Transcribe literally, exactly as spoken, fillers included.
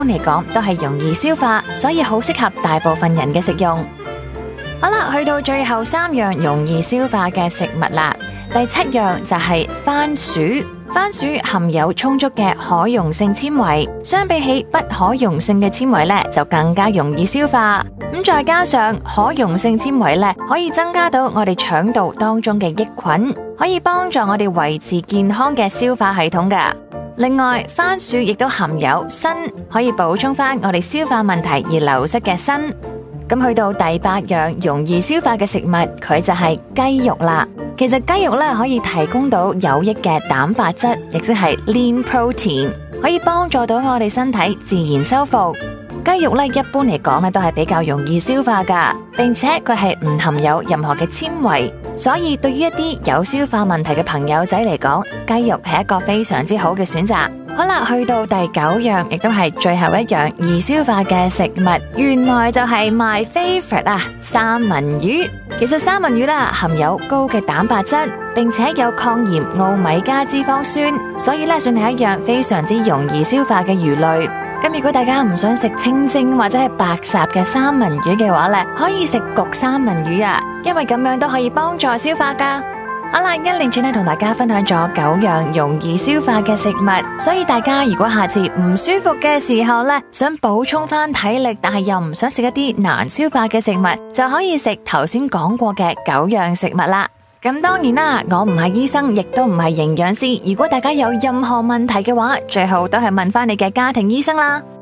嚟講都係容易消化，所以好適合大部分人嘅食用。好啦，去到最後三樣容易消化嘅食物啦。第七樣就係番薯。番薯含有充足嘅可溶性纖維，相比起不可溶性嘅纖維咧，就更加容易消化。咁再加上可溶性纖維咧，可以增加到我哋腸道當中嘅益菌，可以幫助我哋維持健康嘅消化系統㗎。另外，番薯亦都含有鋅，可以補充翻我哋消化問題而流失嘅鋅。咁去到第八樣容易消化嘅食物，佢就係雞肉啦。其實雞肉咧可以提供到有益嘅蛋白質，亦即係 lean protein，可以幫助到我哋身體自然修復。雞肉咧一般嚟講咧都係比較容易消化噶，並且佢係唔含有任何嘅纖維，所以對於一啲有消化問題嘅朋友仔嚟講，雞肉係一個非常之好嘅選擇。好啦，去到第九樣，亦都係最後一樣易消化嘅食物，原來就係 my favorite 啊，三文魚。其實三文魚啦，含有高嘅蛋白質，並且有抗鹽奧米加脂肪酸，所以咧算係一樣非常之容易消化嘅魚類。咁如果大家唔想食清蒸或者係白烚嘅三文魚嘅話咧，可以食焗三文魚啊，因為咁樣都可以幫助消化噶。好啦，一連串咧同大家分享咗九樣容易消化嘅食物，所以大家如果下次唔舒服嘅時候咧，想補充翻體力，但係又唔想食一啲難消化嘅食物，就可以食頭先講過嘅九樣食物啦。咁當然啦，我唔係醫生，亦都唔係營養師。如果大家有任何問題嘅話，最好都係問翻你嘅家庭醫生啦。